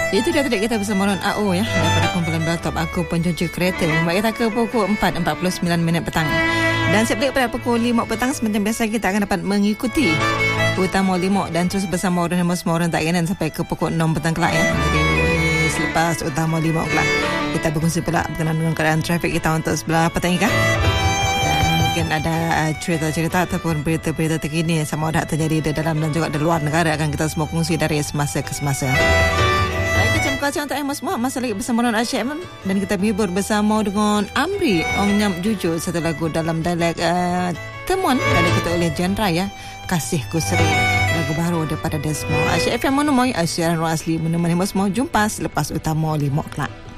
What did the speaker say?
Itu dia tadi kita bersama Ron AO ya, daripada kumpulan Beltop Aku Pencuci Kereta. Membuat kita ke pukul 4.49 petang. Dan setiap pada pukul 5 petang seperti biasa kita akan dapat mengikuti Utama Limok dan terus bersama orang semua orang tak kanan sampai ke pukul 6 petang kelak ya. Jadi selepas Utama Limok kelak kita berkongsi pula berkenaan dengan keadaan trafik kita untuk sebelah petang ini kan. Mungkin ada cerita-cerita ataupun berita-berita terkini sama ada terjadi di dalam dan juga di luar negara akan kita semua kongsi dari semasa ke semasa. Baik, terima kasih untuk semua masa lagi bersama dengan Asyik dan kita menghibur bersama dengan Amri Ong Nyam Jujur satu lagu dalam dialek temuan yang diketuk oleh genre ya, Kasihku Seri, lagu baru daripada Desmo. Asyik FM menemui siaran ruang asli menemani semua. Jumpa selepas Utama Limok kelak.